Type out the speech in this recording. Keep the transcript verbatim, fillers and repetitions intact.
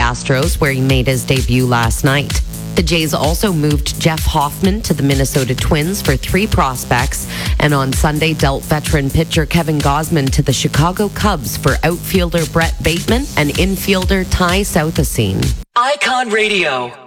Astros, where he made his debut last night. The Jays also moved Jeff Hoffman to the Minnesota Twins for three prospects, and on Sunday dealt veteran pitcher Kevin Gausman to the Chicago Cubs for outfielder Brett Bateman and infielder Ty Southasine. Icon Radio.